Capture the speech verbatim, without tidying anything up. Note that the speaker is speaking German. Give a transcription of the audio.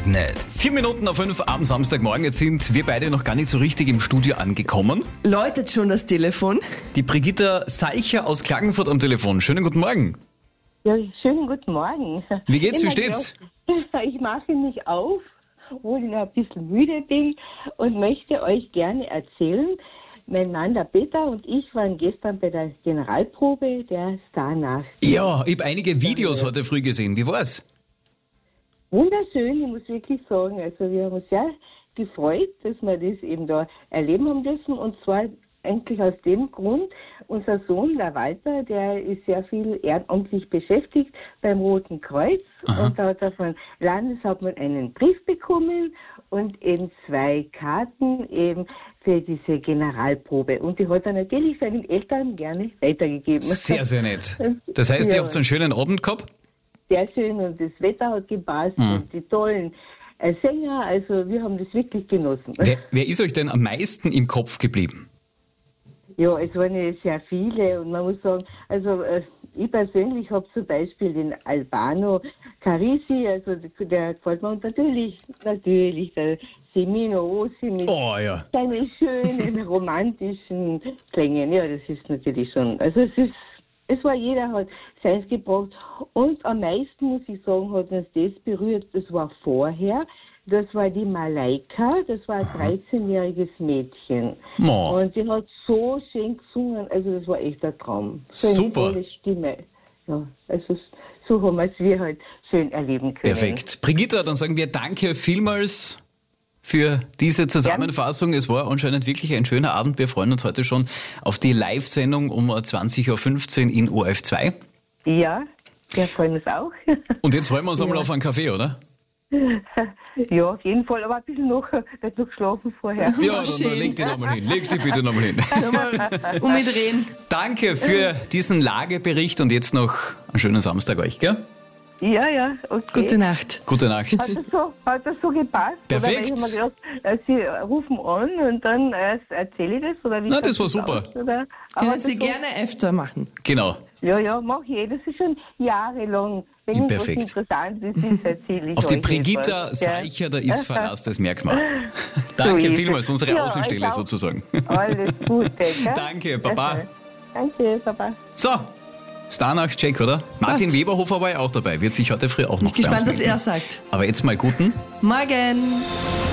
Magnet. Vier Minuten auf fünf am Samstagmorgen. Jetzt sind wir beide noch gar nicht so richtig im Studio angekommen. Läutet schon das Telefon? Die Brigitta Seicher aus Klagenfurt am Telefon. Schönen guten Morgen. Ja, schönen guten Morgen. Wie geht's, wie Immer steht's? noch- Ich mache mich auf, obwohl ich noch ein bisschen müde bin und möchte euch gerne erzählen, mein Mann, der Peter und ich waren gestern bei der Generalprobe der Star-Nacht. Ja, ich habe einige Videos heute früh gesehen. Wie war's? Wunderschön, ich muss wirklich sagen. Also wir haben uns sehr gefreut, dass wir das eben da erleben haben dürfen. Und zwar eigentlich aus dem Grund, unser Sohn, der Walter, der ist sehr viel ehrenamtlich beschäftigt beim Roten Kreuz. Aha. Und da hat er von Landeshauptmann einen Brief bekommen und eben zwei Karten eben für diese Generalprobe. Und die hat er natürlich seinen Eltern gerne weitergegeben. Sehr, sehr nett. Das heißt, ihr Ja. habt einen schönen Abend gehabt? Sehr schön und das Wetter hat gepasst Mhm. und die tollen äh, Sänger, also wir haben das wirklich genossen. Wer, wer ist euch denn am meisten im Kopf geblieben? Ja, es waren ja sehr viele und man muss sagen, also äh, ich persönlich habe zum Beispiel den Albano Carisi, also der, der gefällt mir natürlich, natürlich der Semino Rossi mit Oh ja. seinen schönen romantischen Klängen. Ja, das ist natürlich schon, also es ist, es war jeder hat seins gebracht und am meisten, muss ich sagen, hat uns das berührt, das war vorher. Das war die Malaika, das war ein dreizehnjähriges Mädchen. Oh. Und die hat so schön gesungen, also das war echt ein Traum. So eine Super. tolle Stimme. Ja, also so haben wir es wir halt schön erleben können. Perfekt. Brigitta, dann sagen wir danke vielmals für diese Zusammenfassung. Es war anscheinend wirklich ein schöner Abend. Wir freuen uns heute schon auf die Live-Sendung um zwanzig Uhr fünfzehn in O R F zwei. Ja, wir freuen uns auch. Und jetzt freuen wir uns einmal Ja. auf einen Kaffee, oder? Ja, auf jeden Fall, aber ein bisschen noch, nicht noch geschlafen vorher. Ja, dann schön. leg die nochmal hin. Leg die bitte nochmal hin. Nochmal umdrehen. Danke für diesen Lagebericht und jetzt noch einen schönen Samstag euch, gell? Ja, ja, okay. Gute Nacht. Gute Nacht. Hat das so, hat das so gepasst? Perfekt. Oder? Weil ich hab mir gedacht, äh, Sie rufen an und dann äh, erzähle ich das? Oder wie Na, schaut das war super. aus, oder? Aber Können das Sie so- gerne öfter machen. Genau. Ja, ja, mach ich. Das ist schon jahrelang. Wenn Ja, irgendwas perfekt. Interessantes ist, erzähle ich Auf die euch Brigitta etwas. Ja. Seicher, da ist Verlass das Merkmal. Danke ist es. vielmals, unsere Ja, Außenstelle euch auch. sozusagen. Alles Gute. Gell? Danke, Baba. Danke, Papa. So, Starnacht-Check, oder? Martin Passt. Weberhofer war ja auch dabei, wird sich heute früh auch noch Ich bin bei uns gespannt, was melden. er sagt. Aber jetzt mal guten. Morgen.